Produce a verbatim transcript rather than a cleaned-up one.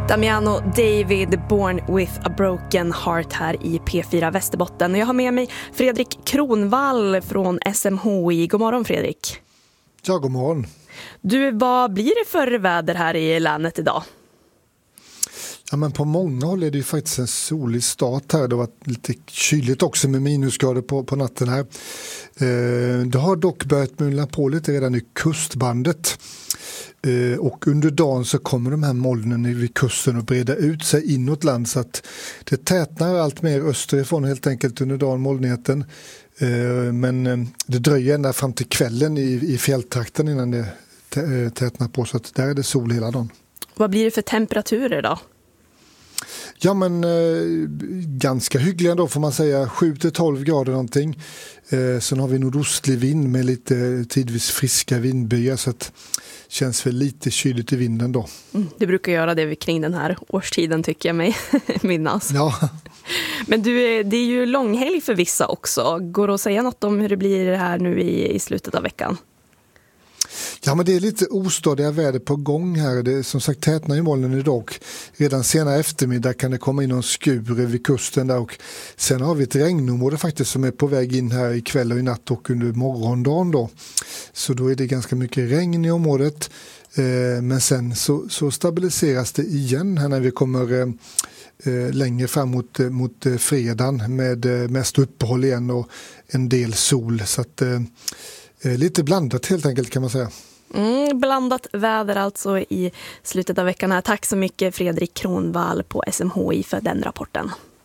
Damiano David, Born with a broken heart här i P fyra Västerbotten. Och jag har med mig Fredrik Kronvall från S M H I. God morgon Fredrik. Ja, god morgon. Du, vad blir det för väder här i länet idag? Ja, men på många håll är det ju faktiskt en solig start här. Det har varit lite kyligt också med minusgrader på, på natten här. Eh, det har dock börjat mulla på lite redan i kustbandet. Eh, och under dagen så kommer de här molnen vid kusten att breda ut sig inåt land, så att det tätnar allt mer österifrån helt enkelt under dagen, molnigheten. Eh, men eh, det dröjer ända fram till kvällen i, i fjälltrakten innan det t- tätnar på, så att där är det sol hela dagen. Vad blir det för temperaturer då? Ja, men eh, ganska hyggliga då får man säga, sju till tolv grader någonting. Eh, sen har vi nordostlig vind med lite tidvis friska vindbyar, så att det känns väl lite kyligt i vinden då. Mm, det brukar göra det kring den här årstiden tycker jag mig minnas. Ja. Men du, det är ju långhelg för vissa också. Går det att säga något om hur det blir här nu i, i slutet av veckan? Ja, men det är lite ostadiga väder på gång här. Det är, som sagt, tätnar i molnen idag. Redan senare eftermiddag kan det komma in någon skur vid kusten där, och sen har vi ett regnområde faktiskt som är på väg in här i kväll och i natt och under morgondagen då. Så då är det ganska mycket regn i området. Eh, men sen så, så stabiliseras det igen här när vi kommer eh, längre fram mot, mot fredagen med eh, mest uppehåll igen och en del sol. Så att eh, lite blandat helt enkelt kan man säga. Mm, blandat väder alltså i slutet av veckan här. Tack så mycket Fredrik Kronvall på S M H I för den rapporten.